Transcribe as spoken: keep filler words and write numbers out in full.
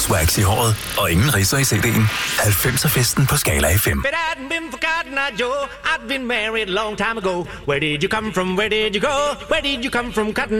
Wax i håret og ingen ridser i C D'en. halvfemser-festen på Skala F M. But I hadn't been forgotten, I Joe. I'd been married a long time ago. Where did you come from? Where did you go? Where did you come from? Cotton